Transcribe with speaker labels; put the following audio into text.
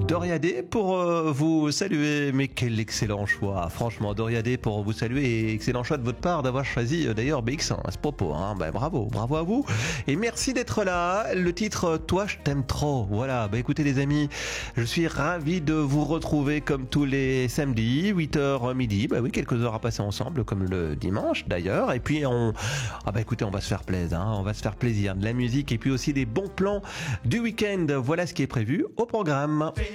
Speaker 1: Doriadé pour vous saluer, mais quel excellent choix, franchement, Doriadé pour vous saluer et excellent choix de votre part d'avoir choisi d'ailleurs BX à ce propos, hein. Bravo à vous et merci d'être là. Le titre Toi je t'aime trop, voilà, écoutez les amis, je suis ravi de vous retrouver comme tous les samedis, 8h midi, oui, quelques heures à passer ensemble comme le dimanche d'ailleurs, et puis écoutez, on va se faire plaisir, hein. On va se faire plaisir, de la musique et puis aussi des bons plans du week-end, voilà ce qui est prévu au programme.